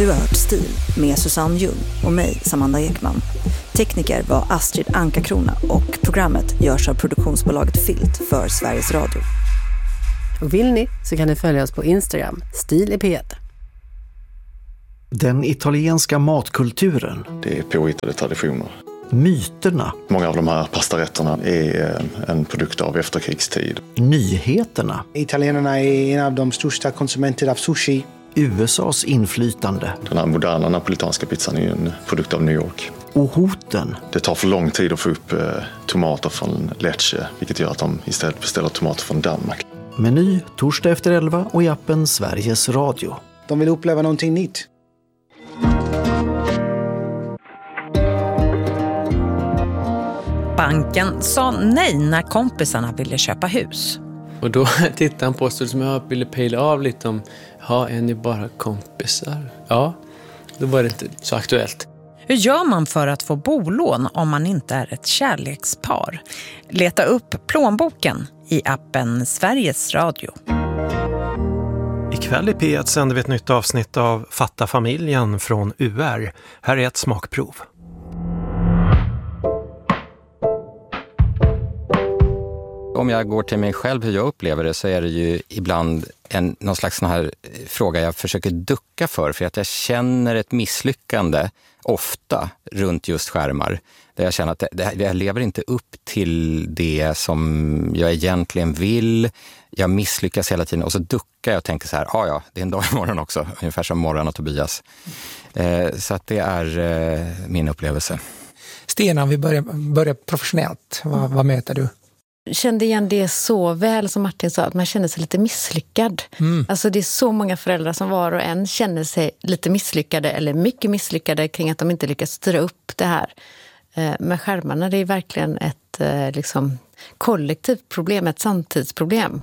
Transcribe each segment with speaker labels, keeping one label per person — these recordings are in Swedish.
Speaker 1: Du har hört Stil med Susanne Ljung och mig, Samanda Ekman. Tekniker var Astrid Anka-Krona och programmet görs av produktionsbolaget Filt för Sveriges Radio.
Speaker 2: Och vill ni så kan ni följa oss på Instagram, Stil i P1.
Speaker 3: Den italienska matkulturen.
Speaker 4: Det är påhittade traditioner.
Speaker 3: Myterna.
Speaker 4: Många av de här pastarätterna är en produkt av efterkrigstid.
Speaker 3: Nyheterna.
Speaker 5: Italienarna är en av de största konsumenterna av sushi.
Speaker 3: USAs inflytande.
Speaker 4: Den här moderna napolitanska pizzan är en produkt av New York.
Speaker 3: Och hoten.
Speaker 4: Det tar för lång tid att få upp tomater från Lecce, vilket gör att de istället beställer tomater från Danmark.
Speaker 3: Meny torsdag efter 11 och i appen Sveriges Radio.
Speaker 5: De vill uppleva någonting nytt.
Speaker 6: Banken sa nej när kompisarna ville köpa hus.
Speaker 7: Och då tittade han på oss som jag ville pejla av lite om, är ni bara kompisar? Ja, då var det inte så aktuellt.
Speaker 6: Hur gör man för att få bolån om man inte är ett kärlekspar? Leta upp plånboken i appen Sveriges Radio.
Speaker 8: Ikväll i P1 sänder vi ett nytt avsnitt av Fatta familjen från UR. Här är ett smakprov.
Speaker 9: Om jag går till mig själv hur jag upplever det så är det ju ibland någon slags sån här fråga jag försöker ducka för att jag känner ett misslyckande ofta runt just skärmar. Där jag känner att jag lever inte upp till det som jag egentligen vill. Jag misslyckas hela tiden och så duckar jag och tänker så här, ja, det är en dag imorgon också. Ungefär som Morran och Tobias. Så att det är min upplevelse.
Speaker 10: Sten, om vi börjar professionellt, vad möter du?
Speaker 2: Kände igen det så väl som Martin sa, att man känner sig lite misslyckad. Alltså det är så många föräldrar som var och en känner sig lite misslyckade eller mycket misslyckade kring att de inte lyckas styra upp det här. Med skärmarna, det är verkligen ett kollektivt problem, ett samtidsproblem.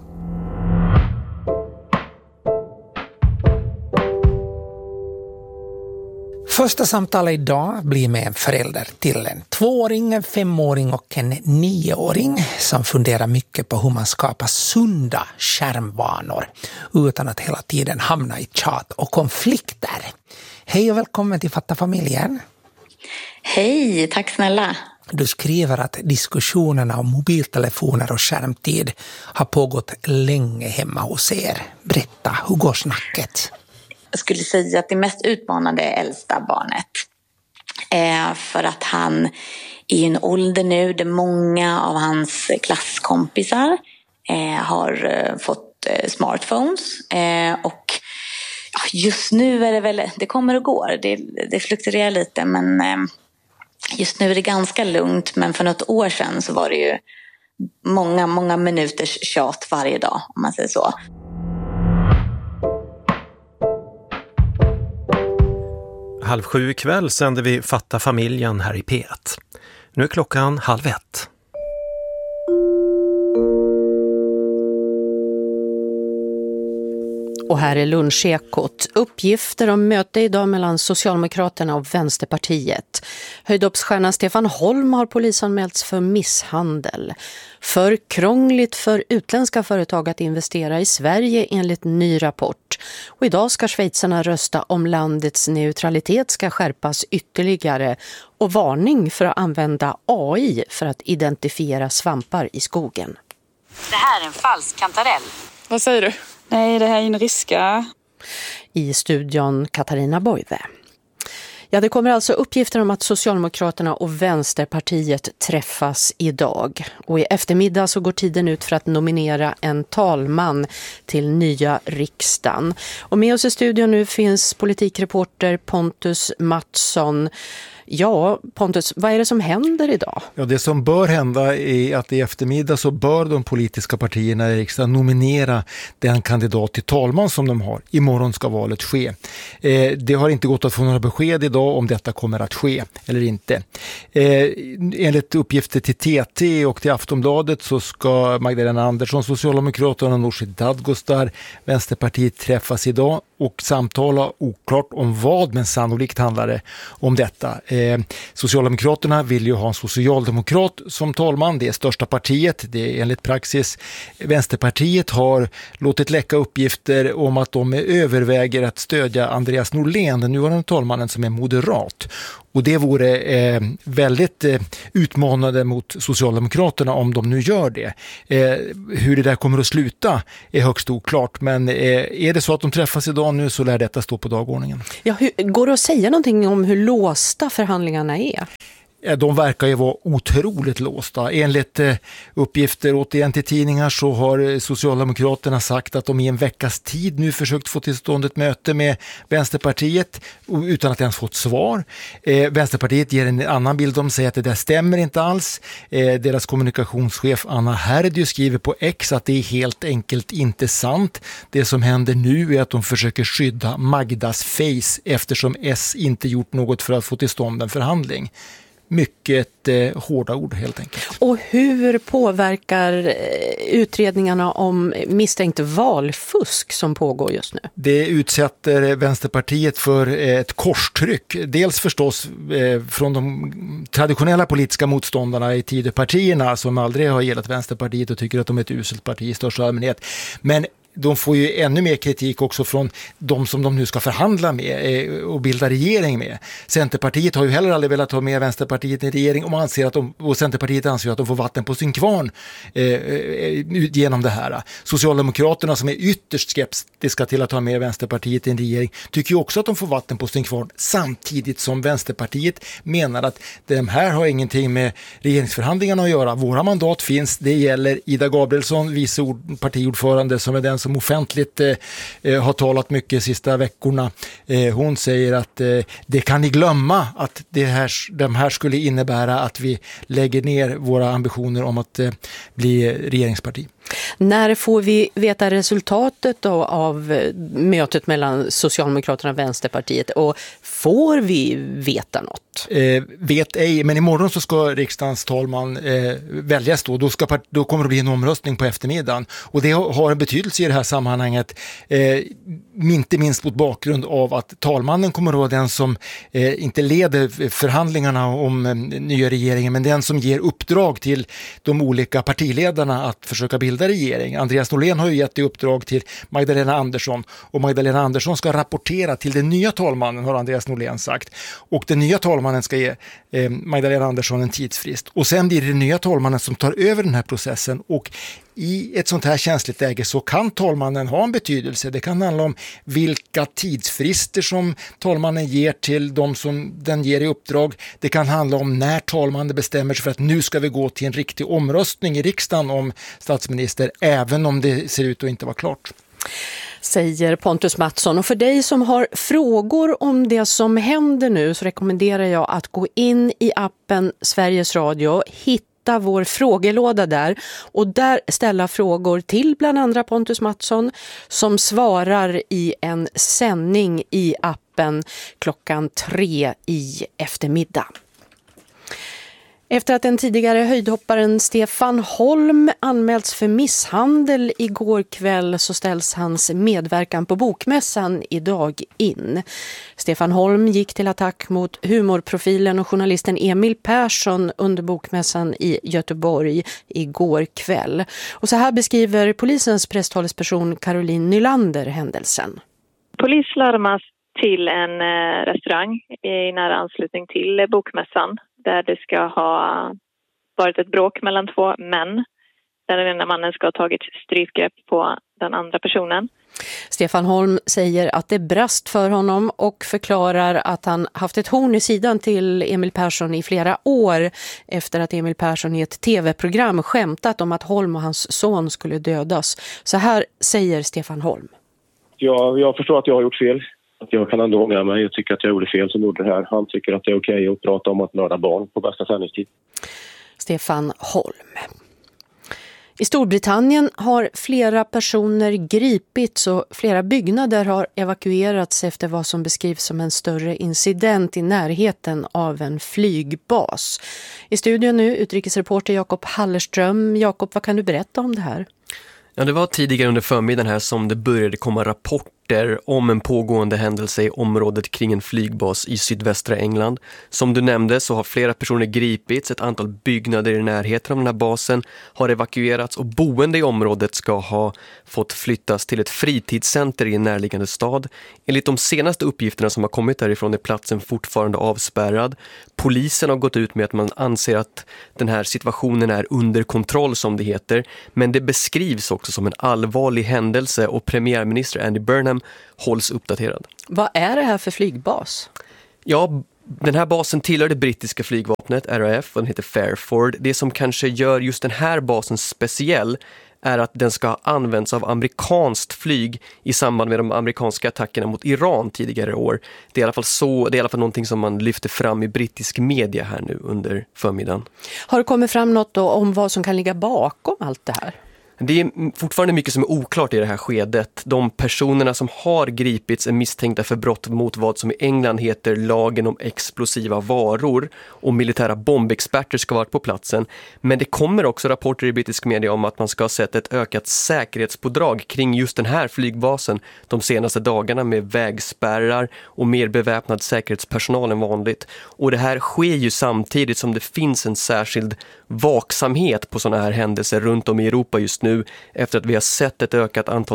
Speaker 10: Första samtalet idag blir med en förälder till en 2-åring, en 5-åring och en 9-åring som funderar mycket på hur man skapar sunda skärmvanor utan att hela tiden hamna i tjat och konflikter. Hej och välkommen till Fatta familjen.
Speaker 11: Hej, tack snälla.
Speaker 10: Du skriver att diskussionerna om mobiltelefoner och skärmtid har pågått länge hemma hos er. Berätta, hur går snacket?
Speaker 11: Jag skulle säga att det mest utmanande är äldsta barnet. För att han är i en ålder nu där många av hans klasskompisar har fått smartphones. Och just nu är det väl, det kommer och går. Det fluktuerar lite, men just nu är det ganska lugnt. Men för något år sedan så var det ju många minuters tjat varje dag, om man säger så.
Speaker 8: Halv 7 ikväll sänder vi Fatta familjen här i P1. Nu är klockan 12:30.
Speaker 2: Och här är lunchekot. Uppgifter om möte idag mellan Socialdemokraterna och Vänsterpartiet. Höjdhoppsstjärnan Stefan Holm har polisanmälts för misshandel. För krångligt för utländska företag att investera i Sverige enligt ny rapport. Och idag ska schweizarna rösta om landets neutralitet ska skärpas ytterligare. Och varning för att använda AI för att identifiera svampar i skogen.
Speaker 6: Det här är en falsk kantarell.
Speaker 12: Vad säger du? Nej, det här är en riska.
Speaker 2: I studion Katarina Boive. Ja, det kommer alltså uppgifter om att Socialdemokraterna och Vänsterpartiet träffas idag. Och i eftermiddag så går tiden ut för att nominera en talman till nya riksdagen. Och med oss i studion nu finns politikreporter Pontus Mattsson. Ja, Pontus, vad är det som händer idag?
Speaker 13: Ja, det som bör hända är att i eftermiddag så bör de politiska partierna i riksdagen nominera den kandidat till talman som de har. Imorgon ska valet ske. Det har inte gått att få några besked idag om detta kommer att ske eller inte. Enligt uppgifter till TT och till Aftonbladet så ska Magdalena Andersson, Socialdemokraterna och Nooshi Dadgostar, Vänsterpartiet träffas idag och samtala oklart om vad, men sannolikt handlar det om detta. Socialdemokraterna vill ju ha en socialdemokrat som talman, det är största partiet, det är enligt praxis. Vänsterpartiet har låtit läcka uppgifter om att de överväger att stödja Andreas Norlén, den nuvarande talmannen som är moderat. Och det vore väldigt utmanande mot Socialdemokraterna om de nu gör det. Hur det där kommer att sluta är högst oklart, men är det så att de träffas idag nu så lär detta stå på dagordningen.
Speaker 2: Ja, går det att säga någonting om hur låsta förhandlingarna är?
Speaker 13: De verkar ju vara otroligt låsta. Enligt uppgifter återigen till tidningar så har Socialdemokraterna sagt att de i en veckas tid nu försökt få till stånd ett möte med Vänsterpartiet utan att ens fått svar. Vänsterpartiet ger en annan bild, de säger att det där stämmer inte alls. Deras kommunikationschef Anna Herdy skriver på X att det är helt enkelt inte sant. Det som händer nu är att de försöker skydda Magdas face eftersom S inte gjort något för att få till stånd en förhandling. Mycket hårda ord helt enkelt.
Speaker 2: Och hur påverkar utredningarna om misstänkt valfusk som pågår just nu?
Speaker 13: Det utsätter Vänsterpartiet för ett korstryck. Dels förstås från de traditionella politiska motståndarna i Tidöpartierna som aldrig har gillat Vänsterpartiet och tycker att de är ett uselt parti i största allmänhet. Men de får ju ännu mer kritik också från de som de nu ska förhandla med och bilda regering med. Centerpartiet har ju heller aldrig velat ha med Vänsterpartiet i regering och Centerpartiet anser att de får vatten på sin kvarn genom det här. Socialdemokraterna som är ytterst skeptiska till att ha med Vänsterpartiet i en regering tycker ju också att de får vatten på sin kvarn samtidigt som Vänsterpartiet menar att de här har ingenting med regeringsförhandlingarna att göra. Våra mandat finns, det gäller Ida Gabrielsson, vice partiordförande som är den som offentligt har talat mycket sista veckorna. Hon säger att det kan ni glömma att de här skulle innebära att vi lägger ner våra ambitioner om att bli regeringsparti.
Speaker 2: När får vi veta resultatet då av mötet mellan Socialdemokraterna och Vänsterpartiet och får vi veta något?
Speaker 13: Vet ej, men imorgon så ska riksdagens talman väljas då. Då kommer det bli en omröstning på eftermiddagen och det har en betydelse i det här sammanhanget, inte minst mot bakgrund av att talmannen kommer att vara den som inte leder förhandlingarna om nya regeringen, men den som ger uppdrag till de olika partiledarna att försöka bilda regering. Andreas Norlén har ju gett det uppdrag till Magdalena Andersson och Magdalena Andersson ska rapportera till den nya talmannen, har Andreas Norlén sagt. Och den nya talmannen ska ge Magdalena Andersson en tidsfrist. Och sen blir det den nya talmannen som tar över den här processen och i ett sånt här känsligt läge så kan talmannen ha en betydelse. Det kan handla om vilka tidsfrister som talmannen ger till de som den ger i uppdrag. Det kan handla om när talmannen bestämmer sig för att nu ska vi gå till en riktig omröstning i riksdagen om statsminister, även om det ser ut att inte vara klart.
Speaker 2: Säger Pontus Mattsson. Och för dig som har frågor om det som händer nu så rekommenderar jag att gå in i appen Sveriges Radio, hitta vår frågelåda där och där ställa frågor till bland andra Pontus Mattsson som svarar i en sändning i appen 3:00 i eftermiddag. Efter att den tidigare höjdhopparen Stefan Holm anmälts för misshandel igår kväll så ställs hans medverkan på Bokmässan idag in. Stefan Holm gick till attack mot humorprofilen och journalisten Emil Persson under Bokmässan i Göteborg igår kväll. Och så här beskriver polisens presstalesperson Caroline Nylander händelsen.
Speaker 14: Polis larmas till en restaurang i nära anslutning till Bokmässan där det ska ha varit ett bråk mellan två män. Där den ena mannen ska ha tagit strypgrepp på den andra personen.
Speaker 2: Stefan Holm säger att det brast för honom och förklarar att han haft ett horn i sidan till Emil Persson i flera år efter att Emil Persson i ett tv-program skämtat om att Holm och hans son skulle dödas. Så här säger Stefan Holm.
Speaker 15: Jag förstår att jag har gjort fel. Att jag kan ändå ångra mig. Jag tycker att jag gjorde fel som gjorde det här. Han tycker att det är okej att prata om att mörda barn på bästa sändningstid.
Speaker 2: Stefan Holm. I Storbritannien har flera personer gripits och flera byggnader har evakuerats efter vad som beskrivs som en större incident i närheten av en flygbas. I studion nu utrikesreporter Jakob Hallerström. Jakob, vad kan du berätta om det här?
Speaker 16: Ja, det var tidigare under förmiddagen här som det började komma rapporter rapporter om en pågående händelse i området kring en flygbas i sydvästra England. Som du nämnde så har flera personer gripits, ett antal byggnader i närheten av den här basen har evakuerats och boende i området ska ha fått flyttas till ett fritidscenter i en närliggande stad. Enligt de senaste uppgifterna som har kommit därifrån är platsen fortfarande avspärrad. Polisen har gått ut med att man anser att den här situationen är under kontroll som det heter, men det beskrivs också som en allvarlig händelse och premiärminister Andy Burnham hålls uppdaterad.
Speaker 2: Vad är det här för flygbas?
Speaker 16: Ja, den här basen tillhör det brittiska flygvapnet, RAF, och den heter Fairford. Det som kanske gör just den här basen speciell är att den ska ha använts av amerikanskt flyg i samband med de amerikanska attackerna mot Iran tidigare år. Det är i alla fall någonting som man lyfter fram i brittisk media här nu under förmiddagen.
Speaker 2: Har det kommit fram något då om vad som kan ligga bakom allt det här?
Speaker 16: Det är fortfarande mycket som är oklart i det här skedet. De personerna som har gripits är misstänkta för brott mot vad som i England heter lagen om explosiva varor, och militära bombexperter ska vara på platsen. Men det kommer också rapporter i brittisk media om att man ska ha sett ett ökat säkerhetspådrag kring just den här flygbasen de senaste dagarna med vägspärrar och mer beväpnad säkerhetspersonal än vanligt. Och det här sker ju samtidigt som det finns en särskild vaksamhet på sådana här händelser runt om i Europa just nu, efter att vi har sett ett ökat antal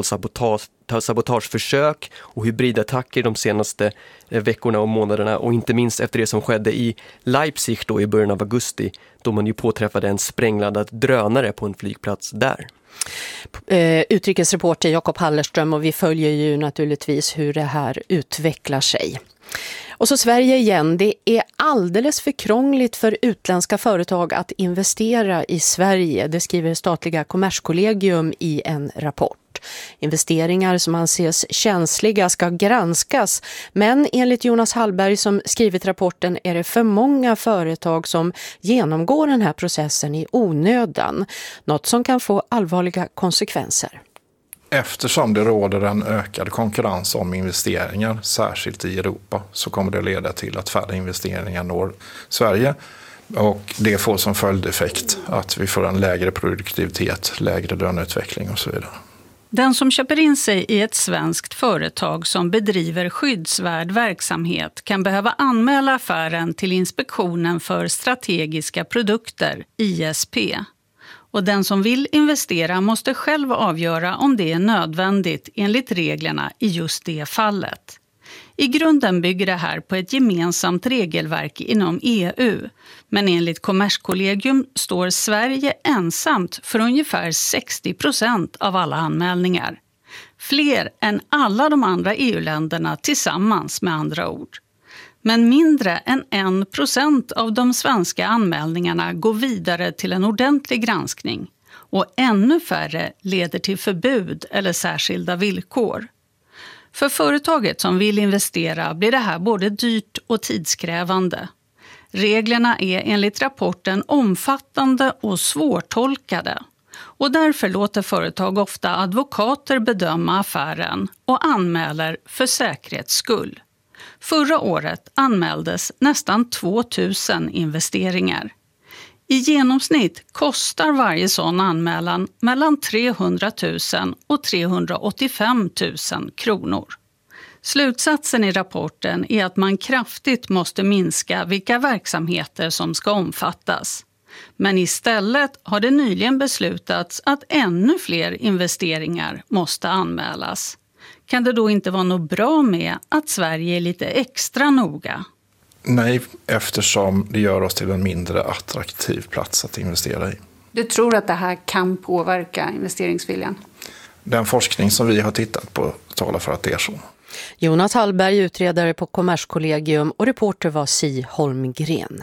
Speaker 16: sabotageförsök och hybridattacker de senaste veckorna och månaderna, och inte minst efter det som skedde i Leipzig då i början av augusti, då man ju påträffade en sprängladdad drönare på en flygplats där.
Speaker 2: Utrikesreporter Jakob Hallerström, och vi följer ju naturligtvis hur det här utvecklar sig. Och så Sverige igen, det är alldeles för krångligt för utländska företag att investera i Sverige. Det skriver statliga Kommerskollegium i en rapport. Investeringar som anses känsliga ska granskas, men enligt Jonas Hallberg som skrivit rapporten är det för många företag som genomgår den här processen i onödan. Något som kan få allvarliga konsekvenser.
Speaker 17: Eftersom det råder en ökad konkurrens om investeringar, särskilt i Europa, så kommer det leda till att färre investeringar når Sverige. Och det får som följdeffekt att vi får en lägre produktivitet, lägre löneutveckling och så vidare.
Speaker 18: Den som köper in sig i ett svenskt företag som bedriver skyddsvärd verksamhet kan behöva anmäla affären till Inspektionen för strategiska produkter, ISP. Och den som vill investera måste själv avgöra om det är nödvändigt enligt reglerna i just det fallet. I grunden bygger det här på ett gemensamt regelverk inom EU, men enligt Kommerskollegium står Sverige ensamt för ungefär 60% av alla anmälningar. Fler än alla de andra EU-länderna tillsammans med andra ord. Men mindre än 1% av de svenska anmälningarna går vidare till en ordentlig granskning och ännu färre leder till förbud eller särskilda villkor. För företaget som vill investera blir det här både dyrt och tidskrävande. Reglerna är enligt rapporten omfattande och svårtolkade, och därför låter företag ofta advokater bedöma affären och anmäler för säkerhets skull. Förra året anmäldes nästan 2000 investeringar. I genomsnitt kostar varje sån anmälan mellan 300 000 och 385 000 kronor. Slutsatsen i rapporten är att man kraftigt måste minska vilka verksamheter som ska omfattas. Men istället har det nyligen beslutats att ännu fler investeringar måste anmälas. Kan det då inte vara något bra med att Sverige är lite extra noga?
Speaker 17: Nej, eftersom det gör oss till en mindre attraktiv plats att investera i.
Speaker 19: Du tror att det här kan påverka investeringsviljan?
Speaker 17: Den forskning som vi har tittat på talar för att det är så.
Speaker 2: Jonas Hallberg, utredare på Kommerskollegium, och reporter var Si Holmgren.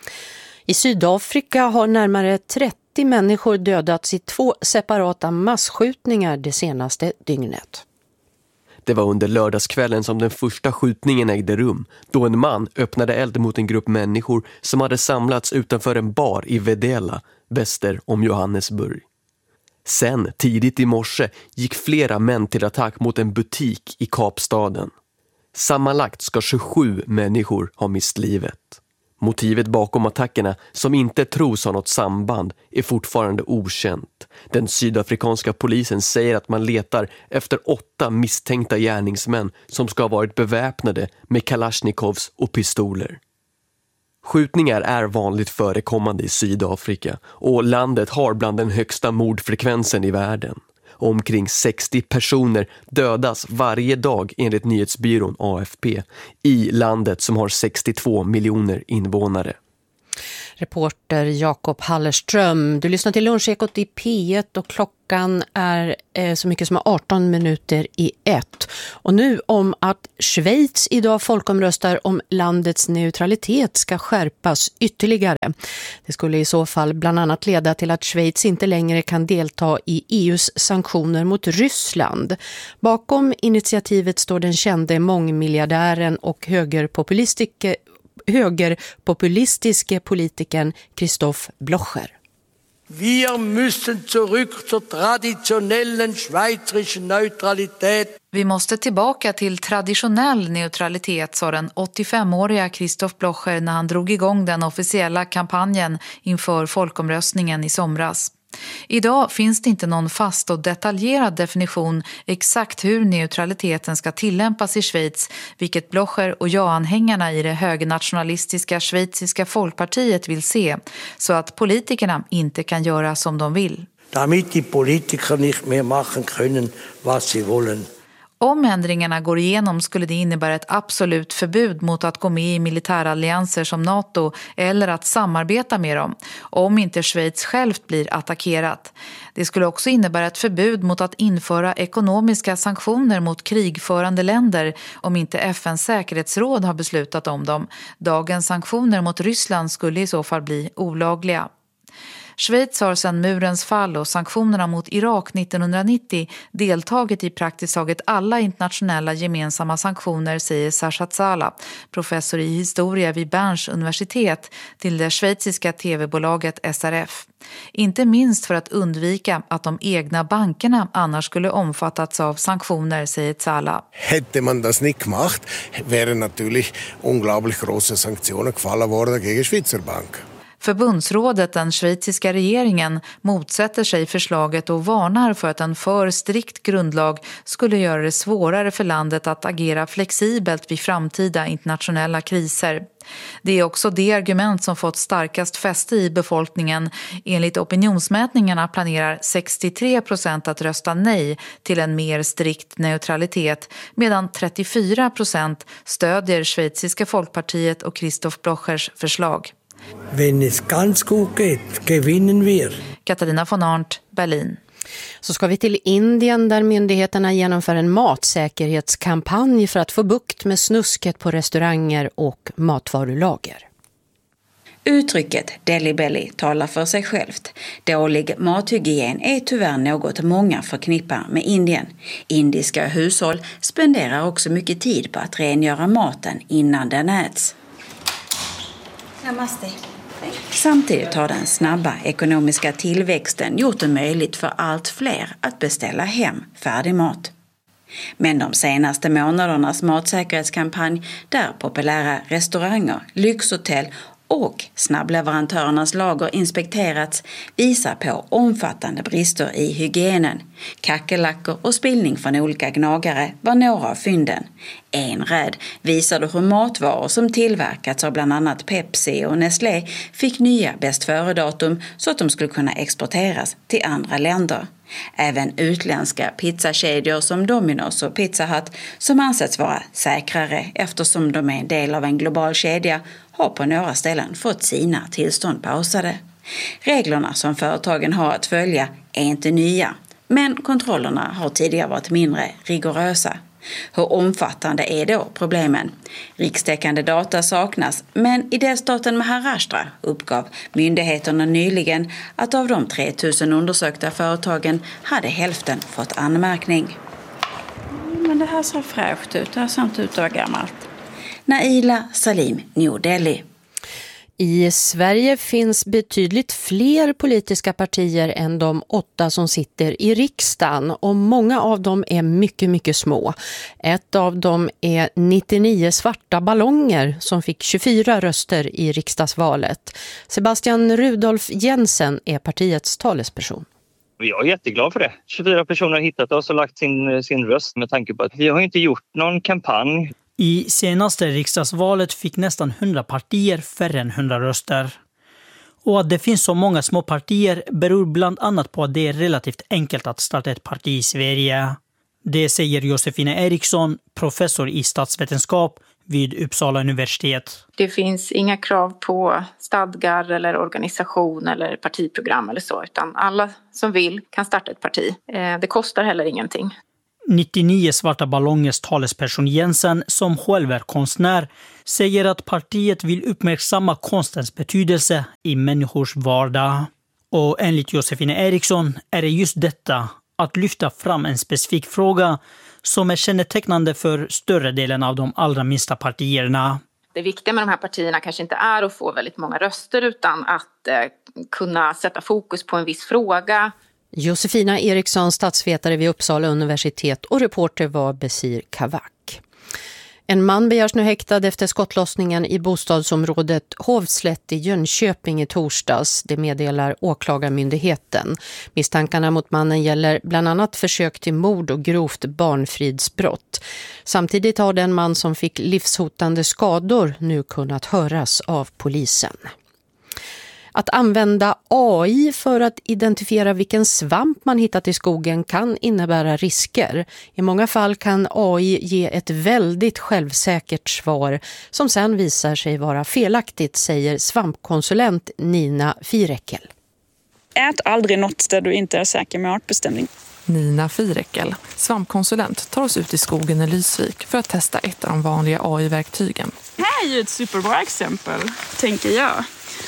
Speaker 2: I Sydafrika har närmare 30 människor dödats i 2 separata massskjutningar det senaste dygnet.
Speaker 16: Det var under lördagskvällen som den första skjutningen ägde rum, då en man öppnade eld mot en grupp människor som hade samlats utanför en bar i Vedela, väster om Johannesburg. Sen, tidigt i morse, gick flera män till attack mot en butik i Kapstaden. Sammanlagt ska 27 människor ha mist livet. Motivet bakom attackerna, som inte tros ha något samband, är fortfarande okänt. Den sydafrikanska polisen säger att man letar efter 8 misstänkta gärningsmän som ska ha varit beväpnade med kalasjnikovs och pistoler. Skjutningar är vanligt förekommande i Sydafrika och landet har bland den högsta mordfrekvensen i världen. Omkring 60 personer dödas varje dag enligt nyhetsbyrån AFP i landet som har 62 miljoner invånare.
Speaker 2: Reporter Jakob Hallerström. Du lyssnar till Lunchekot i P1 och klockan är så mycket som 18 minuter i 1. Och nu om att Schweiz idag folkomröstar om landets neutralitet ska skärpas ytterligare. Det skulle i så fall bland annat leda till att Schweiz inte längre kan delta i EUs sanktioner mot Ryssland. Bakom initiativet står den kände mångmiljardären och högerpopulistiske politikern Christoph Blocher.
Speaker 20: Wir müssen zurück zur traditionellen schweizerischen Neutralität.
Speaker 21: Vi måste tillbaka till traditionell neutralitet, sa den 85-åriga Christoph Blocher när han drog igång den officiella kampanjen inför folkomröstningen i somras. Idag finns det inte någon fast och detaljerad definition exakt hur neutraliteten ska tillämpas i Schweiz, vilket Blocher och ja-anhängarna i det högernationalistiska schweiziska folkpartiet vill se, så att politikerna inte kan göra som de vill.
Speaker 20: Damit die Politiker nicht mehr machen können, was sie wollen.
Speaker 21: Om ändringarna går igenom skulle det innebära ett absolut förbud mot att gå med i militärallianser som NATO eller att samarbeta med dem, om inte Schweiz självt blir attackerat. Det skulle också innebära ett förbud mot att införa ekonomiska sanktioner mot krigförande länder om inte FNs säkerhetsråd har beslutat om dem. Dagens sanktioner mot Ryssland skulle i så fall bli olagliga. Schweiz har sedan murens fall och sanktionerna mot Irak 1990 deltagit i praktiskt taget alla internationella gemensamma sanktioner, säger Sasha Zala, professor i historia vid Berns universitet, till det schweiziska tv-bolaget SRF. Inte minst för att undvika att de egna bankerna annars skulle omfattats av sanktioner, säger Zala.
Speaker 22: Hätte man das nicht gemacht, wären natürlich unglaublich große Sanktionen gefallen worden gegen Schweizer Bank.
Speaker 21: Förbundsrådet, den schweiziska regeringen, motsätter sig förslaget och varnar för att en för strikt grundlag skulle göra det svårare för landet att agera flexibelt vid framtida internationella kriser. Det är också det argument som fått starkast fäste i befolkningen. Enligt opinionsmätningarna planerar 63% att rösta nej till en mer strikt neutralitet, medan 34% stödjer schweiziska folkpartiet och Christoph Blochers förslag.
Speaker 20: Wenn es ganz gut geht, gewinnen wir.
Speaker 21: Katarina von Arndt, Berlin.
Speaker 2: Så ska vi till Indien där myndigheterna genomför en matsäkerhetskampanj för att få bukt med snusket på restauranger och matvarulager.
Speaker 23: Uttrycket Delhi Belly talar för sig självt. Dålig mathygien är tyvärr något många förknippar med Indien. Indiska hushåll spenderar också mycket tid på att rengöra maten innan den äts.
Speaker 11: Namaste.
Speaker 23: Samtidigt har den snabba ekonomiska tillväxten gjort det möjligt för allt fler att beställa hem färdig mat. Men de senaste månadernas matsäkerhetskampanj där populära restauranger, lyxhotell och snabbleverantörernas lager inspekterats visar på omfattande brister i hygienen. Kackerlackor och spillning från olika gnagare var några av fynden. En räd visade hur matvaror som tillverkats av bland annat Pepsi och Nestlé fick nya bäst före-datum så att de skulle kunna exporteras till andra länder. Även utländska pizzakedjor som Domino's och Pizza Hut, som ansetts vara säkrare eftersom de är en del av en global kedja, har på några ställen fått sina tillstånd pausade. Reglerna som företagen har att följa är inte nya, men kontrollerna har tidigare varit mindre rigorösa. Hur omfattande är då problemen? Rikstäckande data saknas, men i delstaten Maharashtra uppgav myndigheterna nyligen att av de 3000 undersökta företagen hade hälften fått anmärkning.
Speaker 11: Men det här ser fräscht ut, det här ser inte ut att vara gammalt.
Speaker 23: Naila Salim, New Delhi.
Speaker 2: I Sverige finns betydligt fler politiska partier än de 8 som sitter i riksdagen och många av dem är mycket, mycket små. Ett av dem är 99 svarta ballonger som fick 24 röster i riksdagsvalet. Sebastian Rudolf Jensen är partiets talesperson.
Speaker 1: Jag är jätteglad för det. 24 personer har hittat oss och lagt sin röst med tanke på att vi har inte gjort någon kampanj.
Speaker 3: I senaste riksdagsvalet fick nästan 100 partier färre än 100 röster. Och att det finns så många små partier beror bland annat på att det är relativt enkelt att starta ett parti i Sverige. Det säger Josefina Eriksson, professor i statsvetenskap vid Uppsala universitet.
Speaker 19: Det finns inga krav på stadgar eller organisation eller partiprogram eller så, utan alla som vill kan starta ett parti. Det kostar heller ingenting.
Speaker 3: 99 svarta ballongers talesperson Jensen, som själv är konstnär, säger att partiet vill uppmärksamma konstens betydelse i människors vardag. Och enligt Josefina Eriksson är det just detta, att lyfta fram en specifik fråga, som är kännetecknande för större delen av de allra minsta partierna.
Speaker 19: Det viktiga med de här partierna kanske inte är att få väldigt många röster utan att kunna sätta fokus på en viss fråga.
Speaker 2: Josefina Eriksson, statsvetare vid Uppsala universitet, och reporter var Besir Kavak. En man begärs nu häktad efter skottlossningen i bostadsområdet Hovslätt i Jönköping i torsdags. Det meddelar åklagarmyndigheten. Misstankarna mot mannen gäller bland annat försök till mord och grovt barnfridsbrott. Samtidigt har den man som fick livshotande skador nu kunnat höras av polisen. Att använda AI för att identifiera vilken svamp man hittat i skogen kan innebära risker. I många fall kan AI ge ett väldigt självsäkert svar som sen visar sig vara felaktigt, säger svampkonsulent Nina Firekel.
Speaker 12: Ät aldrig något där du inte är säker med artbestämning.
Speaker 4: Nina Firekel, svampkonsulent, tar oss ut i skogen i Lysvik för att testa ett av de vanliga AI-verktygen.
Speaker 12: Det här är ju ett superbra exempel, tänker jag.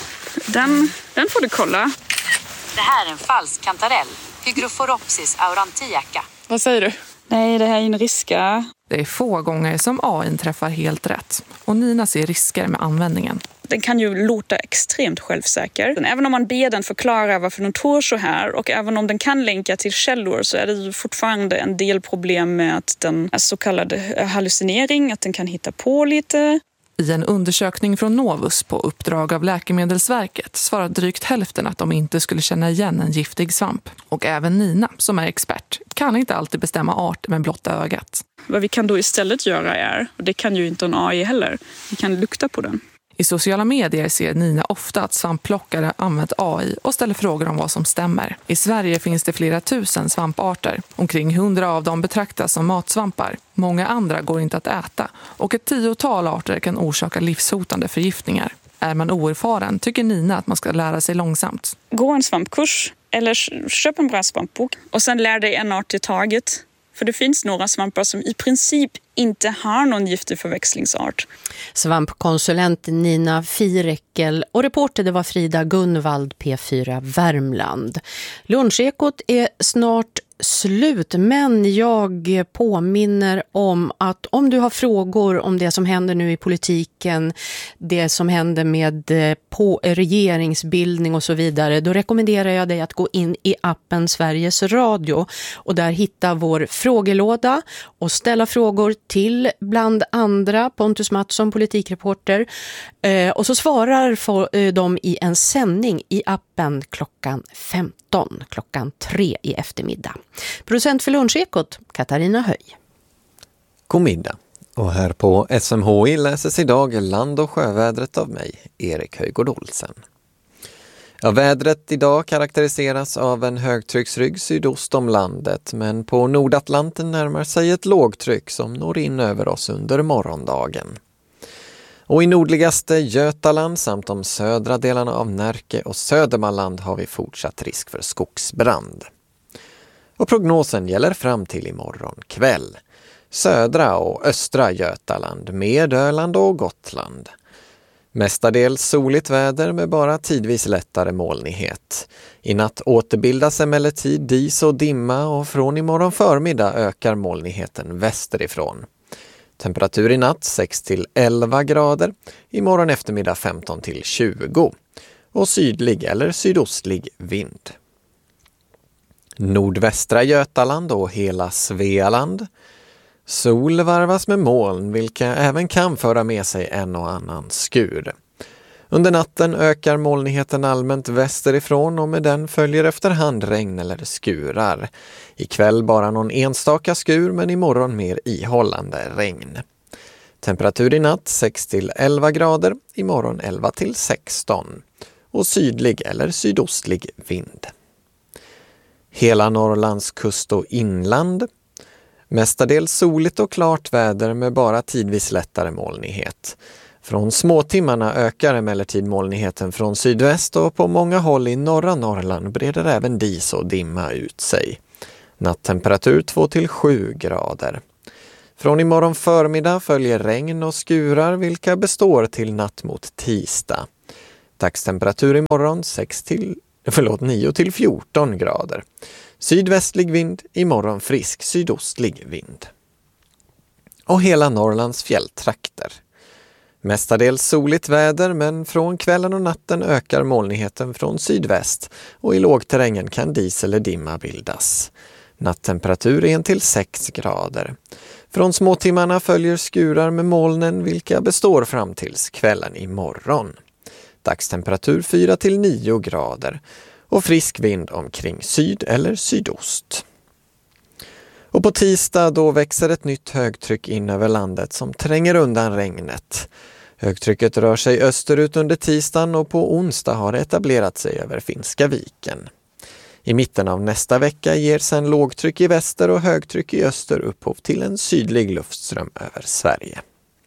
Speaker 12: Den får du kolla.
Speaker 21: Det här är en falsk kantarell, Hygrophorhopsis aurantiaca.
Speaker 12: Vad säger du? Nej, det här är en riska.
Speaker 4: Det är få gånger som AI träffar helt rätt och Nina ser risker med användningen.
Speaker 12: Den kan ju låta extremt självsäker. Även om man ber den förklara varför den tror så här och även om den kan länka till källor så är det ju fortfarande en del problem med att den är så kallad hallucinering, att den kan hitta på lite.
Speaker 4: I en undersökning från Novus på uppdrag av Läkemedelsverket svarar drygt hälften att de inte skulle känna igen en giftig svamp. Och även Nina, som är expert, kan inte alltid bestämma art med blotta ögat.
Speaker 12: Vad vi kan då istället göra är, och det kan ju inte en AI heller, vi kan lukta på den.
Speaker 4: I sociala medier ser Nina ofta att svampplockare använt AI och ställer frågor om vad som stämmer. I Sverige finns det flera tusen svamparter. Omkring 100 av dem betraktas som matsvampar. Många andra går inte att äta och ett 10-tal arter kan orsaka livshotande förgiftningar. Är man oerfaren tycker Nina att man ska lära sig långsamt.
Speaker 12: Gå en svampkurs eller köp en bra svampbok och sen lär dig en art i taget. För det finns några svampar som i princip inte har någon giftig förväxlingsart.
Speaker 2: Svampkonsulent Nina Firekel och reporter det var Frida Gunvald, P4 Värmland. Lunchekot är snart slut, men jag påminner om att om du har frågor om det som händer nu i politiken, det som händer med på regeringsbildning och så vidare, då rekommenderar jag dig att gå in i appen Sveriges Radio och där hitta vår frågelåda och ställa frågor till bland andra Pontus Mattsson, politikreporter, och så svarar de i en sändning i appen klockan 15, klockan 3 i eftermiddag. Producent för Lunchekot, Katarina Höj.
Speaker 24: God middag. Och här på SMHI läses idag land- och sjövädret av mig, Erik Höjgård Olsen. Ja, vädret idag karaktäriseras av en högtrycksrygg sydost om landet, men på Nordatlanten närmar sig ett lågtryck som når in över oss under morgondagen. Och i nordligaste Götaland samt de södra delarna av Närke och Södermanland har vi fortsatt risk för skogsbrand. Och prognosen gäller fram till imorgon kväll. Södra och östra Götaland med Öland och Gotland. Mestadels soligt väder med bara tidvis lättare molnighet. I natt återbildas emellertid dis och dimma och från imorgon förmiddag ökar molnigheten västerifrån. Temperatur i natt 6-11 grader, imorgon eftermiddag 15-20 och sydlig eller sydostlig vind. Nordvästra Götaland och hela Svealand. Sol varvas med moln, vilka även kan föra med sig en och annan skur. Under natten ökar molnigheten allmänt västerifrån och med den följer efterhand regn eller skurar. Ikväll bara någon enstaka skur, men imorgon mer ihållande regn. Temperatur i natt 6-11 grader, imorgon 11-16 och sydlig eller sydostlig vind. Hela Norrlands kust och inland. Mestadels soligt och klart väder med bara tidvis lättare molnighet. Från småtimmarna ökar emellertid molnigheten från sydväst och på många håll i norra Norrland breder även dis och dimma ut sig. Nattemperatur 2-7 grader. Från imorgon förmiddag följer regn och skurar, vilka består till natt mot tisdag. Dagstemperatur imorgon 9-14 grader. Sydvästlig vind, imorgon frisk sydostlig vind. Och hela Norrlands fjälltrakter. Mestadels soligt väder, men från kvällen och natten ökar molnigheten från sydväst och i lågterrängen kan dis eller dimma bildas. Nattemperatur 1-6 grader. Från småtimmarna följer skurar med molnen, vilka består fram tills kvällen imorgon. Dagstemperatur 4-9 grader och frisk vind omkring syd eller sydost. Och på tisdag då växer ett nytt högtryck in över landet som tränger undan regnet. Högtrycket rör sig österut under tisdagen och på onsdag har det etablerat sig över Finska viken. I mitten av nästa vecka ger sedan lågtryck i väster och högtryck i öster upphov till en sydlig luftström över Sverige.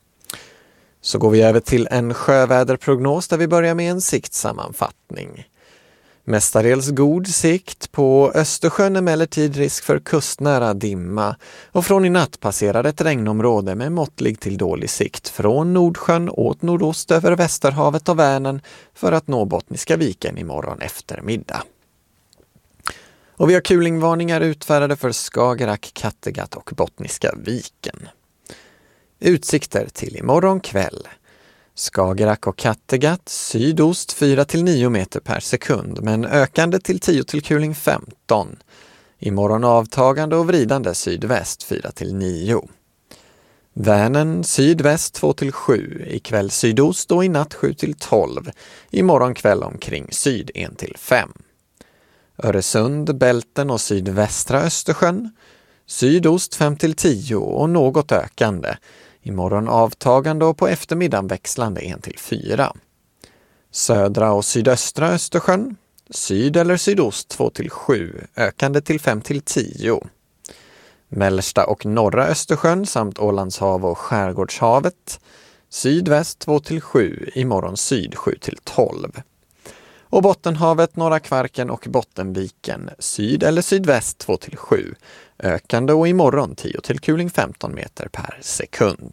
Speaker 24: Så går vi över till en sjöväderprognos där vi börjar med en siktsammanfattning. Mestadels god sikt, på Östersjön emellertid risk för kustnära dimma och från i natt passerar ett regnområde med måttlig till dålig sikt från Nordsjön åt nordost över Västerhavet och Vänern för att nå Bottniska viken imorgon eftermiddag. Och vi har kulingvarningar utfärdade för Skagerrak, Kattegatt och Bottniska viken. Utsikter till imorgon kväll. Skagerrak och Kattegatt, sydost 4-9 meter per sekund, men ökande till 10 till kuling 15. Imorgon avtagande och vridande sydväst 4-9. Vänern sydväst 2-7, ikväll sydost och i natt 7-12. Imorgon kväll omkring syd 1-5. Öresund, Bälten och sydvästra Östersjön. Sydost 5-10 och något ökande. Imorgon avtagande och på eftermiddagen växlande 1-4. Södra och sydöstra Östersjön. Syd eller sydost 2-7, ökande till 5-10. Mellersta och norra Östersjön samt Ålandshav och Skärgårdshavet. Sydväst 2-7, imorgon syd 7-12. Och Bottenhavet, norra Kvarken och Bottenviken, syd eller sydväst 2-7, ökande och imorgon 10 till kuling 15 meter per sekund.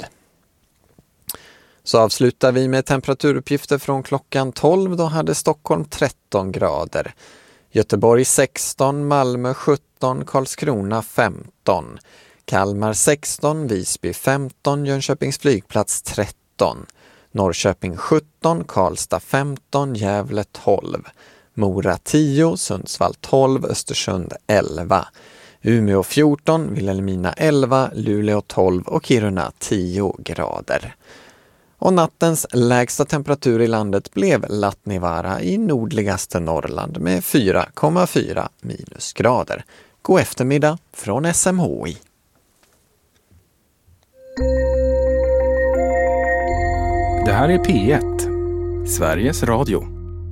Speaker 24: Så avslutar vi med temperaturuppgifter från klockan 12, då hade Stockholm 13 grader. Göteborg 16, Malmö 17, Karlskrona 15, Kalmar 16, Visby 15, Jönköpings flygplats 13, Norrköping 17, Karlstad 15, Gävle 12, Mora 10, Sundsvall 12, Östersund 11, Umeå 14, Vilhelmina 11, Luleå 12 och Kiruna 10 grader. Och nattens lägsta temperatur i landet blev Latnivara i nordligaste Norrland med 4,4 minusgrader. God eftermiddag från SMHI.
Speaker 5: Det här är P1, Sveriges Radio.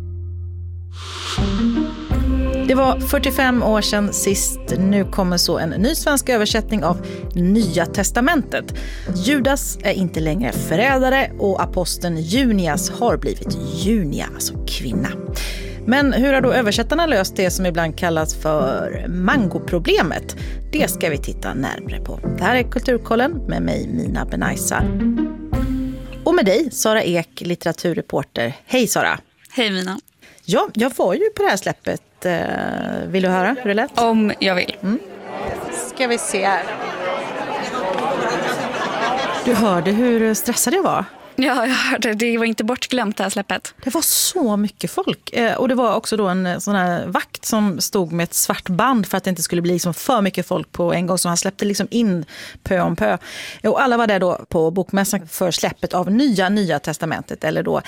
Speaker 6: Det var 45 år sedan sist. Nu kommer så en ny svensk översättning av Nya testamentet. Judas är inte längre förrädare och aposteln Junias har blivit Junia, alltså kvinna. Men hur har då översättarna löst det som ibland kallas för mangoproblemet? Det ska vi titta närmare på. Det här är Kulturkollen med mig, Mina Benaisa. Och med dig, Sara Ek, litteraturreporter. Hej Sara!
Speaker 12: Hej Mina!
Speaker 6: Ja, jag var ju på det här släppet. Vill du höra hur det lät?
Speaker 12: Om jag vill.
Speaker 6: Ska vi se här. Du hörde hur stressad jag var.
Speaker 12: Ja, jag hörde. Det var inte bortglömt det här släppet.
Speaker 6: Det var så mycket folk. Och det var också då en sån här vakt som stod med ett svart band för att det inte skulle bli liksom för mycket folk på en gång. Så han släppte liksom in pö om pö. Och alla var där då på bokmässan för släppet av Nya testamentet, eller då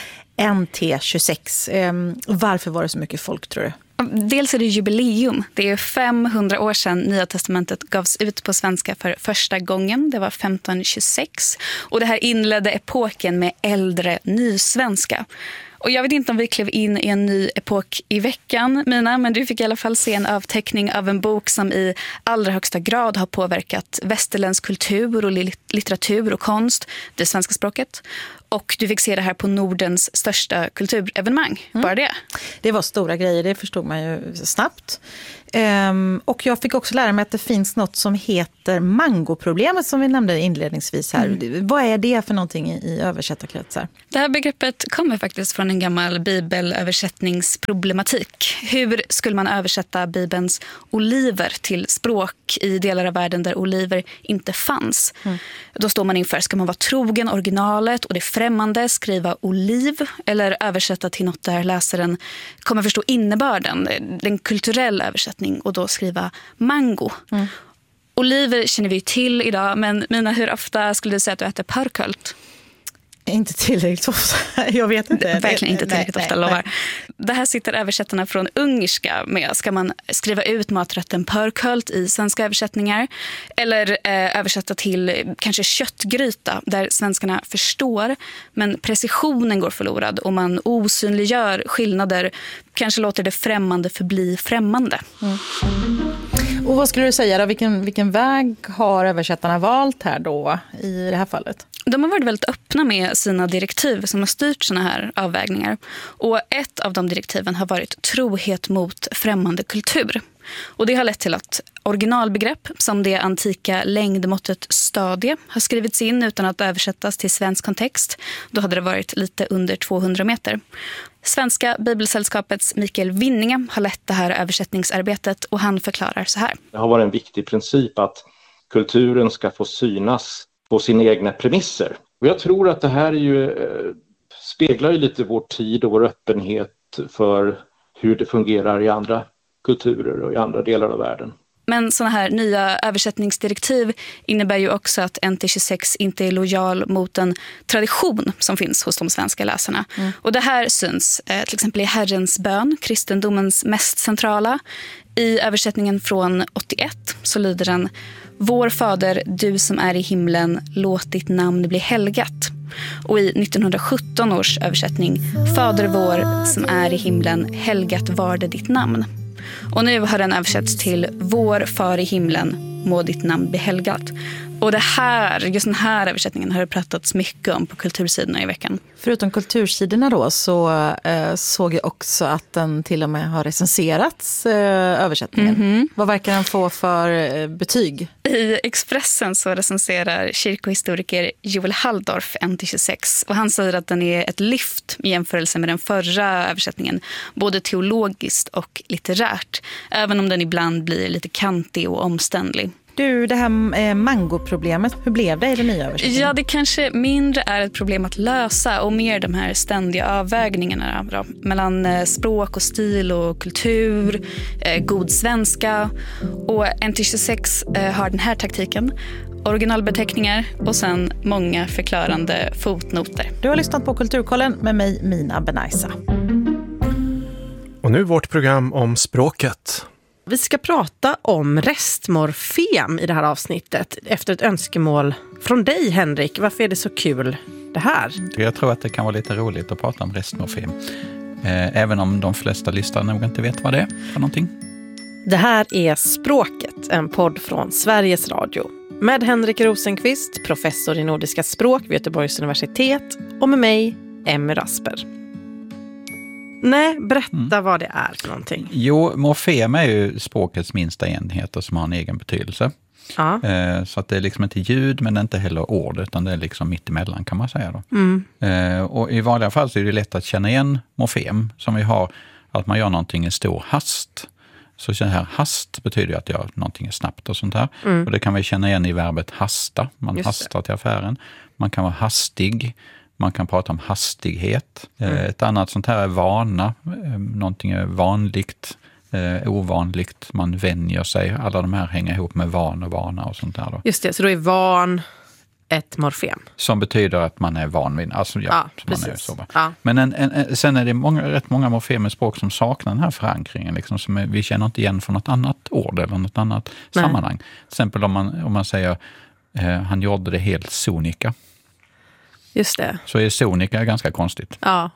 Speaker 6: NT26. Varför var det så mycket folk, tror du?
Speaker 12: Dels är det jubileum. Det är 500 år sedan Nya testamentet gavs ut på svenska för första gången. Det var 1526. Och det här inledde epoken med äldre nysvenska. Och jag vet inte om vi klev in i en ny epok i veckan, Mina, men du fick i alla fall se en avteckning av en bok som i allra högsta grad har påverkat västerländsk kultur och litteratur och konst, det svenska språket. Och du fick se det här på Nordens största kulturevenemang. Bara det.
Speaker 6: Det var stora grejer, det förstod man ju snabbt. Och jag fick också lära mig att det finns något som heter mangoproblemet som vi nämnde inledningsvis här. Vad är det för någonting i översättarkretsar?
Speaker 12: Det här begreppet kommer faktiskt från en gammal bibelöversättningsproblematik. Hur skulle man översätta Bibelns oliver till språk i delar av världen där oliver inte fanns? Då står man inför, ska man vara trogen originalet och det främmande, skriva oliv, eller översätta till något där läsaren kommer förstå innebörden, den kulturella översättningen, och då skriva mango. Oliver känner vi till idag, men Mina, hur ofta skulle du säga att du äter pörkölt?
Speaker 6: Inte tillräckligt ofta, jag vet inte.
Speaker 12: Verkligen inte tillräckligt ofta, lovar. Det här sitter översättarna från ungerska med. Ska man skriva ut maträtten pörkölt i svenska översättningar? Eller översätta till kanske köttgryta där svenskarna förstår, men precisionen går förlorad och man osynliggör skillnader. Kanske låter det främmande förbli främmande.
Speaker 6: Och vad skulle du säga då? Vilken väg har översättarna valt här då i det här fallet?
Speaker 12: De har varit väldigt öppna med sina direktiv som har styrt såna här avvägningar. Och ett av de direktiven har varit trohet mot främmande kultur. Och det har lett till att originalbegrepp som det antika längdmåttet stadie har skrivits in utan att översättas till svensk kontext. Då hade det varit lite under 200 meter. Svenska Bibelsällskapets Mikael Winninge har lett det här översättningsarbetet och han förklarar så här.
Speaker 7: Det har varit en viktig princip att kulturen ska få synas på sina egna premisser. Och jag tror att det här speglar ju lite vår tid och vår öppenhet för hur det fungerar i andra kulturer och i andra delar av världen.
Speaker 12: Men såna här nya översättningsdirektiv innebär ju också att NT26 inte är lojal mot en tradition som finns hos de svenska läsarna. Och det här syns till exempel i Herrens bön, kristendomens mest centrala. I översättningen från 81 så lyder den: Vår fader, du som är i himlen, låt ditt namn bli helgat. Och i 1917 års översättning: Fader vår som är i himlen, helgat var det ditt namn. Och nu har den översatts till Vår far i himlen, må ditt namn bli helgat. Och just den här översättningen har det pratats mycket om på kultursidorna i veckan.
Speaker 6: Förutom kultursidorna då så såg jag också att den till och med har recenserats, översättningen. Vad verkar den få för betyg?
Speaker 12: I Expressen så recenserar kyrkohistoriker Joel Halldorf NT26 och han säger att den är ett lyft i jämförelse med den förra översättningen, både teologiskt och litterärt, även om den ibland blir lite kantig och omständlig.
Speaker 6: Du, det här mangoproblemet, hur blev det i den nya översättningen?
Speaker 12: Ja, det kanske mindre är ett problem att lösa och mer de här ständiga avvägningarna då, mellan språk och stil och kultur, god svenska. Och NT26 har den här taktiken: originalbeteckningar och sen många förklarande fotnoter.
Speaker 6: Du har lyssnat på Kulturkollen med mig, Mina Benaisa.
Speaker 8: Och nu vårt program om språket.
Speaker 9: Vi ska prata om restmorfem i det här avsnittet efter ett önskemål från dig, Henrik. Varför är det så kul det här?
Speaker 10: Jag tror att det kan vara lite roligt att prata om restmorfem. Även om de flesta lyssnare nog inte vet vad det är för någonting.
Speaker 9: Det här är Språket, en podd från Sveriges Radio. Med Henrik Rosenqvist, professor i nordiska språk vid Göteborgs universitet, och med mig, Emmy Rasper. Nej, berätta vad det är för någonting.
Speaker 10: Jo, morfem är ju språkets minsta enheter som har en egen betydelse.
Speaker 9: Ja.
Speaker 10: Så att det är liksom inte ljud men inte heller ord, utan det är liksom mitt emellan, kan man säga då. Och i vanliga fall så är det lätt att känna igen morfem som vi har, att man gör någonting i stor hast. Så det här hast betyder ju att någonting är snabbt och sånt här. Och det kan vi känna igen i verbet hasta. Man hastar till affären. Man kan vara hastig. Man kan prata om hastighet. Ett annat sånt här är vana. Någonting är vanligt, ovanligt. Man vänjer sig. Alla de här hänger ihop med van och vana och sånt där. Då.
Speaker 9: Just det, så då är van ett morfem.
Speaker 10: Som betyder att man är van vid. Alltså,
Speaker 9: precis.
Speaker 10: Man är så. Ja. Men sen är det rätt många morfem i språk som saknar den här förankringen. Liksom, som vi känner inte igen från något annat ord eller något annat sammanhang. Till exempel om man säger han gjorde det helt sonika.
Speaker 9: Just det.
Speaker 10: Så är sonika ganska konstigt.
Speaker 9: Ja.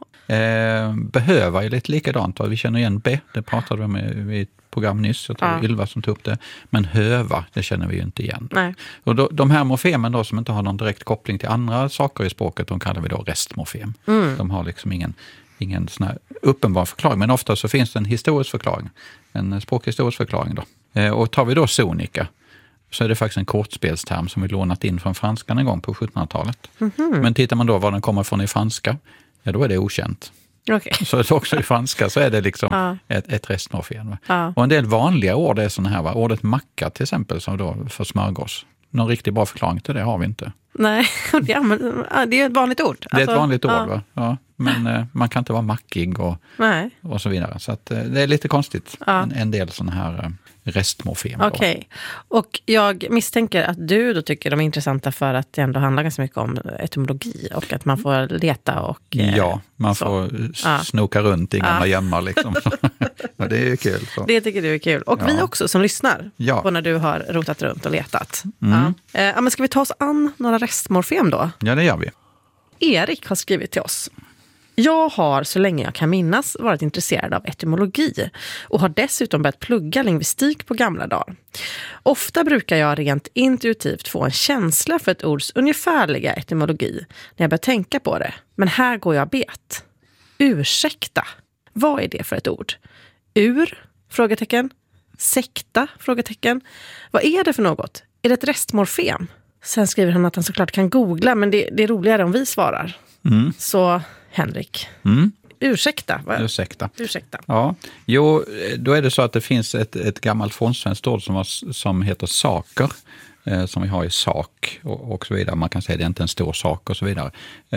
Speaker 10: Behöva är lite likadant. Vi känner igen det pratade vi om i ett program nyss. Jag tror Ylva som tog upp det. Men höva, det känner vi ju inte igen.
Speaker 9: Nej.
Speaker 10: Och de här morfemen då, som inte har någon direkt koppling till andra saker i språket, de kallar vi då restmorfem. De har liksom ingen sån här uppenbar förklaring. Men ofta så finns det en historisk förklaring. En språkhistorisk förklaring då. Och tar vi då sonika, så är det faktiskt en kortspelsterm som vi lånat in från franskan en gång på 1700-talet. Men tittar man då var den kommer från i franska, då är det okänt.
Speaker 9: Okay.
Speaker 10: Så också i franska så är det liksom ett restmorfem. Och en del vanliga ord är sådana här. Ordet macka till exempel, som då för smörgås. Någon riktigt bra förklaring till det har vi inte.
Speaker 9: Nej, det är ett vanligt ord.
Speaker 10: Det är ett vanligt ord, va? Ja. Men man kan inte vara mackig och så vidare. Så att, det är lite konstigt. En del sådana här restmorfem.
Speaker 9: Okej. Och jag misstänker att du då tycker de är intressanta för att det ändå handlar ganska mycket om etymologi och att man får leta och...
Speaker 10: man får snoka runt i gamla gömmar liksom. Det är ju kul. Så. Det
Speaker 9: tycker du är kul. Och vi också som lyssnar på när du har rotat runt och letat. Men ska vi ta oss an några restmorfem då?
Speaker 10: Ja, det gör vi.
Speaker 9: Erik har skrivit till oss. Jag har så länge jag kan minnas varit intresserad av etymologi och har dessutom börjat plugga lingvistik på gamla dagar. Ofta brukar jag rent intuitivt få en känsla för ett ords ungefärliga etymologi när jag börjar tänka på det. Men här går jag bet. Ursäkta. Vad är det för ett ord? Ur? Frågetecken. Sekta? Frågetecken. Vad är det för något? Är det ett restmorfem? Sen skriver han att han såklart kan googla, men det är roligare om vi svarar. Så Henrik, ursäkta. Ursäkta.
Speaker 10: Ja, jo, då är det så att det finns ett gammalt fornsvenskt ord som heter saker, som vi har i sak och så vidare. Man kan säga att det är inte en stor sak och så vidare.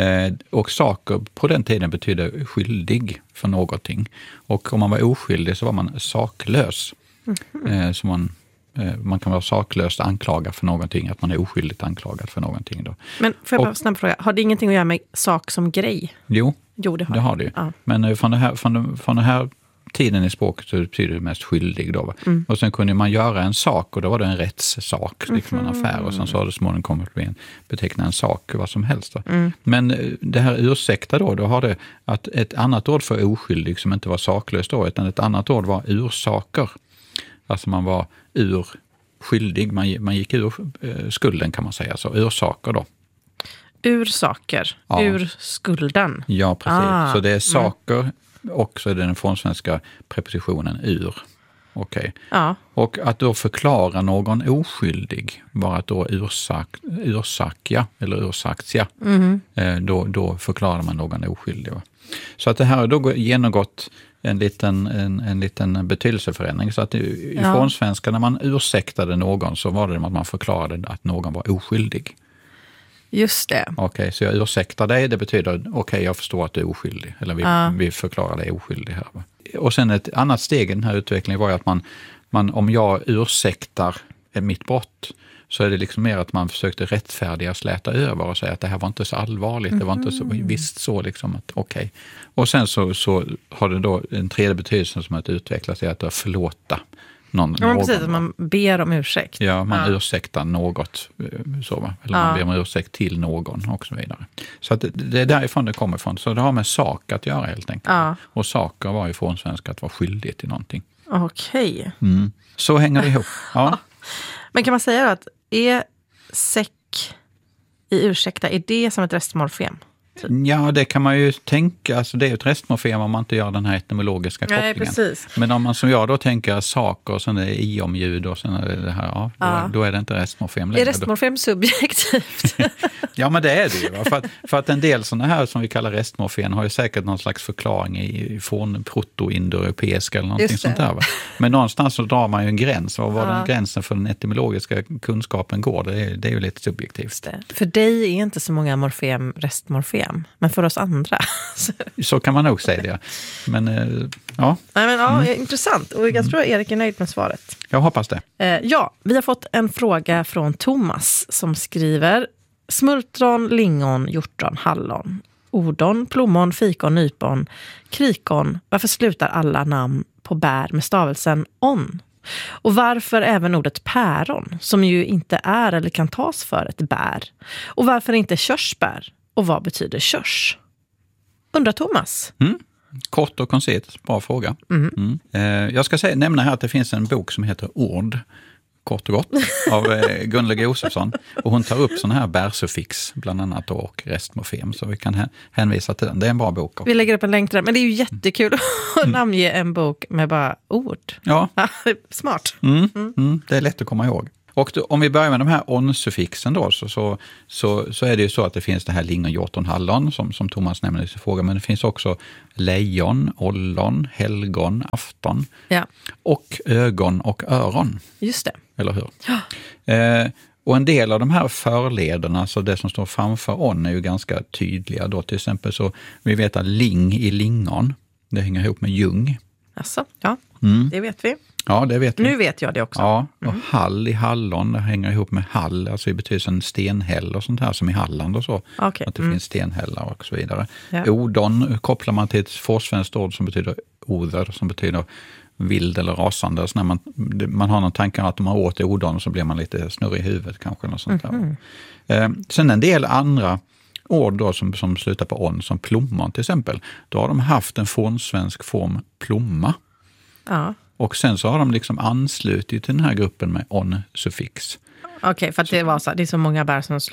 Speaker 10: Och saker på den tiden betyder skyldig för någonting. Och om man var oskyldig så var man saklös. Så man kan vara saklöst anklagad för någonting, att man är oskyldigt anklagad för någonting. Då.
Speaker 9: Men får jag bara snabbt fråga, har det ingenting att göra med sak som grej?
Speaker 10: Jo,
Speaker 9: det
Speaker 10: har det ju. Ja. Men från den här tiden i språket så betyder det mest skyldig. Då, och sen kunde man göra en sak och då var det en rättssak, liksom en affär. Och sen så har det småningom kommit att beteckna en sak, vad som helst. Då. Men det här ursäkta då har det att ett annat ord för oskyldig som inte var saklöst då, utan ett annat ord var ursaker. Alltså man var skyldig, man gick ur skulden kan man säga, så ursaker då.
Speaker 9: Ursaker, ur skulden.
Speaker 10: Ja, precis. Så det är saker och så är det den fornsvenska prepositionen ur. Okej. Ja. Och att då förklara någon oskyldig var att då ursakja eller ursaktja. Då förklarar man någon oskyldig. Så att det här har då genomgått en liten betydelseförändring. Så att i fornsvenska när man ursäktade någon så var det att man förklarade att någon var oskyldig.
Speaker 9: Just det.
Speaker 10: Okej, så jag ursäktar dig, det betyder jag förstår att du är oskyldig. Eller vi förklarar dig oskyldig här. Och sen ett annat steg i den här utvecklingen var ju att man om jag ursäktar mitt brott så är det liksom mer att man försökte rättfärdiga, släta över och säga att det här var inte så allvarligt, det var inte så visst så liksom att okej. Och sen så har det då en tredje betydelse som att utveckla sig att förlåta någon.
Speaker 9: Precis, att man ber om ursäkt.
Speaker 10: Ja, man ursäktar något så va? Eller man ber om ursäkt till någon och så vidare. Så att det är därifrån det kommer ifrån. Så det har med sak att göra helt enkelt. Och saker var ju från svenska att vara skyldig till någonting.
Speaker 9: Okej.
Speaker 10: Så hänger det ihop. Ja.
Speaker 9: Men kan man säga att är säck i ursäkta, är det som ett restmorfem?
Speaker 10: Ja, det kan man ju tänka. Alltså, det är ju ett restmorfem om man inte gör den här etymologiska kopplingen.
Speaker 9: Nej, precis.
Speaker 10: Men om man som jag då tänker saker och sen är det i-omljud och sen är det här, då är det inte restmorfem längre.
Speaker 9: Är restmorfem subjektivt?
Speaker 10: Ja, men det är det ju. För att en del sådana här som vi kallar restmorfem har ju säkert någon slags förklaring från proto-indoeuropeiska eller någonting sånt där. Va? Men någonstans så drar man ju en gräns. Och var den gränsen för den etymologiska kunskapen går, det är ju lite subjektivt.
Speaker 9: För dig är inte så många morfem restmorfem, men för oss andra.
Speaker 10: Så kan man nog säga det. Men ja.
Speaker 9: Nej, men, intressant. Och jag tror Erik är nöjd med svaret.
Speaker 10: Jag hoppas det.
Speaker 9: Vi har fått en fråga från Thomas som skriver: smultron, lingon, hjortron, hallon, ordon, plommon, fikon, nypon, krikon. Varför slutar alla namn på bär med stavelsen on? Och varför även ordet päron, som ju inte är eller kan tas för ett bär? Och varför inte körsbär? Och vad betyder körs? Undrar Thomas.
Speaker 10: Kort och koncist, bra fråga. Jag ska nämna här att det finns en bok som heter Ord, kort och gott, av Gunilla Josefsson. Och hon tar upp sådana här bärsuffix, bland annat och restmorfem. Så vi kan hänvisa till den. Det är en bra bok.
Speaker 9: Vi lägger upp en länk till den. Men det är ju jättekul att namnge en bok med bara ord.
Speaker 10: Ja.
Speaker 9: Smart.
Speaker 10: Det är lätt att komma ihåg. Och då, om vi börjar med de här on-suffixen då, så är det ju så att det finns det här lingon, hjorton, hallon som Thomas nämnde i sin fråga, men det finns också lejon, ollon, helgon, afton och ögon och öron.
Speaker 9: Just det.
Speaker 10: Eller hur? Och en del av de här förlederna, så det som står framför on, är ju ganska tydliga då. Till exempel så vi vet att ling i lingon, det hänger ihop med ljung.
Speaker 9: Alltså, det vet vi.
Speaker 10: Ja, det vet vi.
Speaker 9: Nu vet jag det också.
Speaker 10: Ja, och hall i hallon, det hänger ihop med hall, alltså i betydelsen stenhäll och sånt här som i Halland och så.
Speaker 9: Okay.
Speaker 10: Att det finns stenhällar och så vidare.
Speaker 9: Ja.
Speaker 10: Odon kopplar man till ett forsvenskt ord som betyder oder, som betyder vild eller rasande. Så när man har någon tanke att om man åt odon så blir man lite snurrig i huvudet kanske. Eller sånt där. Sen en del andra ord då som slutar på on, som plommon till exempel. Då har de haft en fornsvensk form plomma.
Speaker 9: Ja.
Speaker 10: Och sen så har de liksom anslutit till den här gruppen med on-suffix.
Speaker 9: Okej, för att det var så, det är så många bär som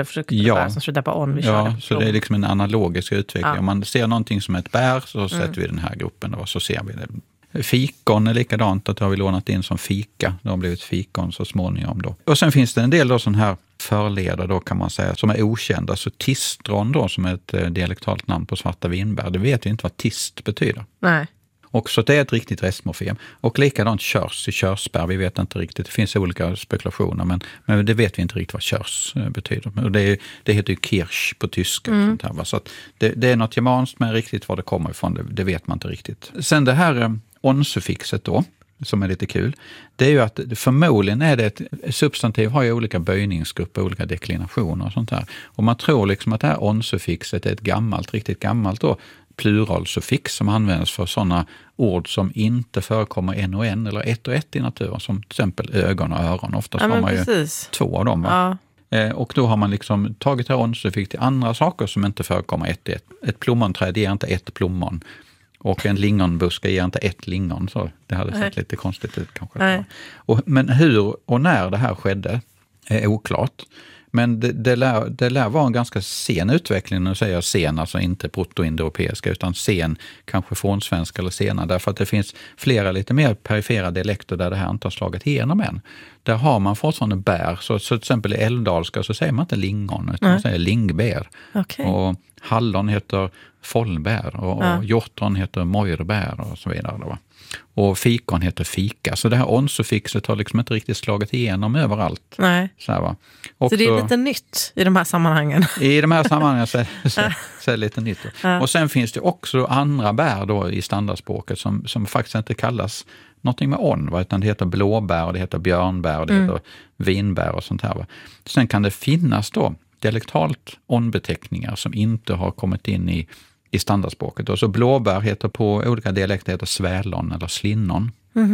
Speaker 9: bär som slutar på on.
Speaker 10: Så det är liksom en analogisk utveckling. Ja. Om man ser någonting som ett bär så sätter vi den här gruppen och så ser vi det. Fikon är likadant, att det har vi lånat in som fika. Det har blivit fikon så småningom då. Och sen finns det en del då sån här förledare då kan man säga som är okända. Så tistron då som är ett dialektalt namn på svarta vinbär. Det vet ju inte vad tist betyder.
Speaker 9: Nej.
Speaker 10: Och så det är ett riktigt restmorfem. Och likadant körs i körsbär. Vi vet inte riktigt. Det finns olika spekulationer men det vet vi inte riktigt vad körs betyder. Och det heter ju kirsch på tyska. Sånt här, va? Så att det är något germanskt, men riktigt var det kommer ifrån det vet man inte riktigt. Sen det här on-suffixet då, som är lite kul, det är ju att förmodligen är det ett substantiv har ju olika böjningsgrupper, olika deklinationer och sånt här. Och man tror liksom att det här on-suffixet är ett riktigt gammalt då, pluralsuffix som används för sådana ord som inte förekommer en och en eller ett och ett i naturen, som till exempel ögon och öron. Oftast har man ju två av dem. Va? Ja. Och då har man liksom tagit här on-suffix till andra saker som inte förekommer ett. Ett plommonträd ger inte ett plommon. Och en lingonbuske ger inte ett lingon. Så det hade sett lite konstigt ut kanske. Men hur och när det här skedde är oklart. Men det lär vara en ganska sen utveckling. Nu säger jag sen, alltså inte proto-indoeuropeiska utan sen, kanske fornsvenska eller sena. Därför att det finns flera lite mer perifera dialekter där det här inte har slagit igenom än. Där har man fortfarande bär. Så till exempel i älvdalska så säger man inte lingon utan man säger lingbär.
Speaker 9: Okay.
Speaker 10: Och hallon heter follbär och hjortron heter mojrbär och så vidare. Va? Och fikon heter fika. Så det här on-suffixet har liksom inte riktigt slagit igenom överallt.
Speaker 9: Nej.
Speaker 10: Så här, va?
Speaker 9: Så det är lite nytt i de här sammanhangen?
Speaker 10: I de här sammanhangen så är det lite nytt. Och sen finns det också andra bär då i standardspråket som faktiskt inte kallas någonting med on, va? Utan det heter blåbär och det heter björnbär och det heter vinbär och sånt här. Va? Sen kan det finnas då dialektalt on-beteckningar som inte har kommit in i standardspråket. Och så blåbär heter på olika dialekter heter svälon eller slinnon.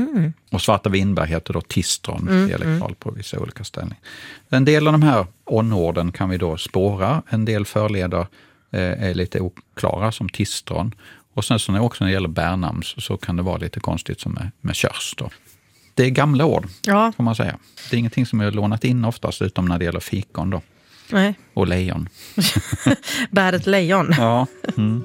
Speaker 10: Och svarta vinbär heter då tistron dialektalt på vissa olika ställen. En del av de här on-orden kan vi då spåra. En del förleder är lite oklara som tistron. Och sen så också när det gäller bärnamn så kan det vara lite konstigt som med körs då. Det är gamla ord, får man säga. Det är ingenting som är lånat in oftast utom när det gäller fikon då.
Speaker 9: Nej.
Speaker 10: Och lejon.
Speaker 9: Bär ett lejon.
Speaker 10: Ja. Mm.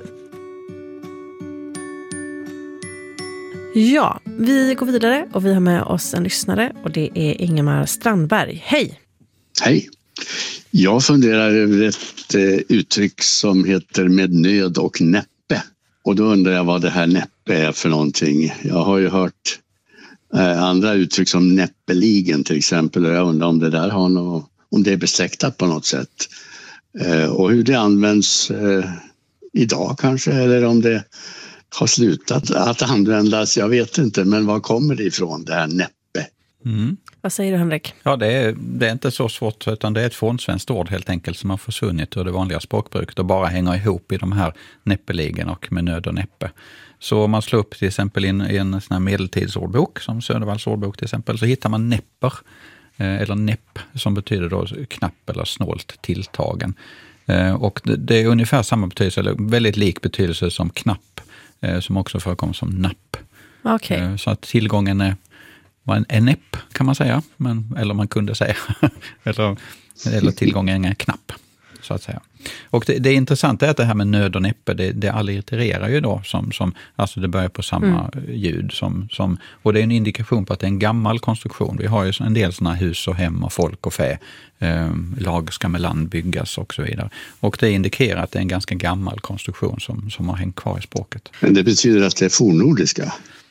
Speaker 9: Ja, vi går vidare och vi har med oss en lyssnare och det är Ingemar Strandberg. Hej!
Speaker 13: Hej! Jag funderar över ett uttryck som heter med nöd och näppe. Och då undrar jag vad det här näppe är för någonting. Jag har ju hört andra uttryck som näppeligen till exempel och jag undrar om det där har något, om det är besläktat på något sätt. Och hur det används idag kanske eller om det har slutat att användas, jag vet inte, men var kommer det ifrån det här näppe?
Speaker 10: Mm.
Speaker 9: Vad säger du, Henrik?
Speaker 10: Ja, det är inte så svårt utan det är ett fornsvenskt ord helt enkelt som har försvunnit ur det vanliga språkbruket och bara hänger ihop i de här näppeligen och med nöd och näppe. Så om man slår upp till exempel i en sån här medeltidsordbok som Södervalls ordbok till exempel så hittar man näpper eller näpp som betyder då knapp eller snålt tilltagen. Och det är ungefär samma betydelse eller väldigt lik betydelse som knapp som också förekommer som napp.
Speaker 9: Okay.
Speaker 10: Så att tillgången var en näpp kan man säga, eller man kunde säga, eller tillgången är knapp så att säga. Och det intressanta är att det här med nöd och näppe, det allitererar ju då som alltså det börjar på samma ljud som och det är en indikation på att det är en gammal konstruktion. Vi har ju en del sådana hus och hem och folk och fä, lag ska med land byggas och så vidare. Och det indikerar att det är en ganska gammal konstruktion som har hängt kvar i språket.
Speaker 13: Men det betyder att det är fornnordiska?